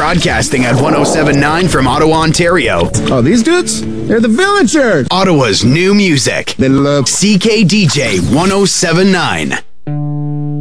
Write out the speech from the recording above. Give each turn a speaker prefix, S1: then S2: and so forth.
S1: broadcasting at 1079 from Ottawa, Ontario.
S2: Oh, these dudes? They're the Villagers.
S1: Ottawa's new music.
S2: They love
S1: CKDJ 1079.